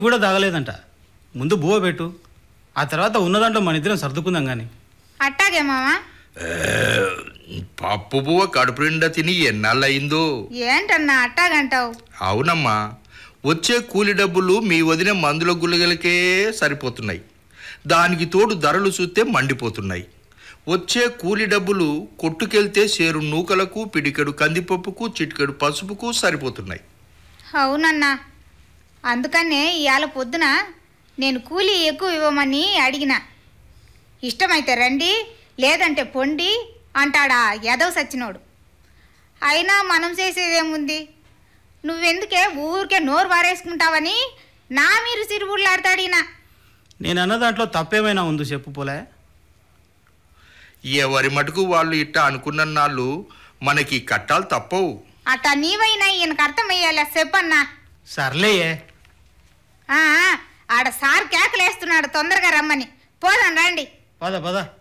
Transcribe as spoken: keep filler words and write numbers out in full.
కూడా తాగలేదంట. ముందు బువ్వ పెట్టు, ఆ తర్వాత ఉన్నదాంట్లో మన ఇద్దరం సర్దుకుందాం కానీ. అట్టాగే మామా. పప్పు బువ్వ కడుపు నిండా తిని ఎన్నాళ్ళయిందో. ఏంటన్నా అట్టాగంటావు? అవునమ్మా, వచ్చే కూలి డబ్బులు మీ వదిన మందుల గుళ్ళగలకే సరిపోతున్నాయి. దానికి తోడు ధరలు చూస్తే మండిపోతున్నాయి. వచ్చే కూలి డబ్బులు కొట్టుకెళ్తే సేరు నూకలకు, పిడికెడు కందిపప్పుకు, చిటికెడు పసుపుకు సరిపోతున్నాయి. అవునన్నా, అందుకనే ఇవాళ పొద్దున నేను కూలీ ఎక్కువ ఇవ్వమని అడిగిన. ఇష్టమైతే రండి, లేదంటే పొండి అంటాడా ఎదవ సచ్చినోడు. అయినా మనం చేసేదేముంది? నువ్వెందుకే ఊరికే నోరు వారేసుకుంటావని నా మీరు సిరుగుళ్ళాడతాడినా. నేను అన్న దాంట్లో తప్పేమైనా ఉందో చెప్పు పోలే. ఎవరి మటుకు వాళ్ళు ఇట్ట అనుకున్న నాళ్ళు మనకి కట్టాలు తప్పవు. అట్టా నీవైనా ఈయనకు అర్థమయ్యేలా చెప్పన్నా. సర్లేయే. ఆడ సార్ కేకలేస్తున్నాడు తొందరగా రమ్మని. పోదాం రండి. పద పద.